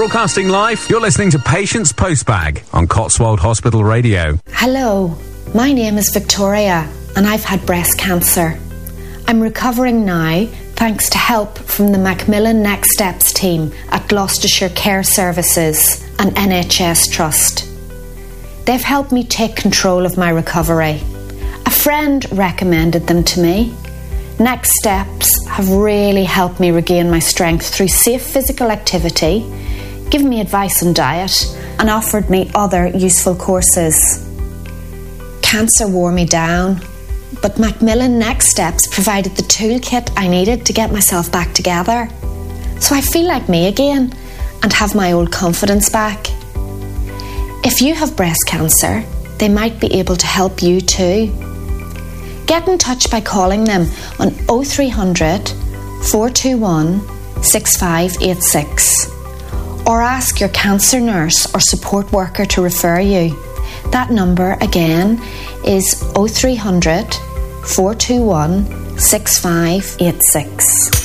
Broadcasting live, you're listening to Patients Postbag on Cotswold Hospital Radio. Hello, my name is Victoria and I've had breast cancer. I'm recovering now thanks to help from the Macmillan Next Steps team at Gloucestershire Care Services and NHS Trust. They've helped me take control of my recovery. A friend recommended them to me. Next Steps have really helped me regain my strength through safe physical activity, given me advice on diet, and offered me other useful courses. Cancer wore me down, but Macmillan Next Steps provided the toolkit I needed to get myself back together. So I feel like me again and have my old confidence back. If you have breast cancer, they might be able to help you too. Get in touch by calling them on 0300 421 6586 or ask your cancer nurse or support worker to refer you. That number again is 0300 421 6586.